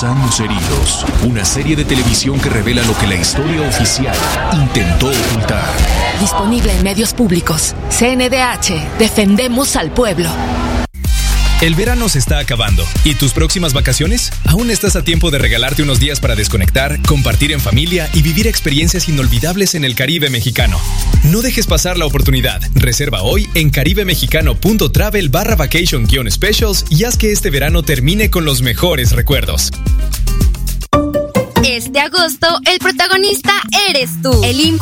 Los años heridos. Una serie de televisión que revela lo que la historia oficial intentó ocultar. Disponible en medios públicos. CNDH. Defendemos al pueblo. El verano se está acabando. ¿Y tus próximas vacaciones? Aún estás a tiempo de regalarte unos días para desconectar, compartir en familia y vivir experiencias inolvidables en el Caribe mexicano. No dejes pasar la oportunidad. Reserva hoy en caribemexicano.travel/vacation-specials y haz que este verano termine con los mejores recuerdos. Este agosto, el protagonista eres tú. El IMSS